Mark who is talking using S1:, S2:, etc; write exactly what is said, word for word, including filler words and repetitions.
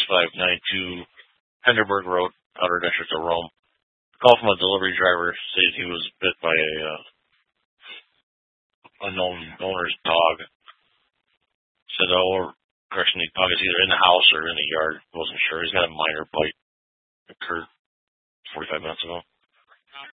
S1: five nine two Henderberg Road, Outer District of Rome. Call from a delivery driver says he was bit by a uh, unknown owner's dog. Said, oh, correction, the dog is either in the house or in the yard. Wasn't sure. He's got a minor bite. Occurred forty-five minutes ago.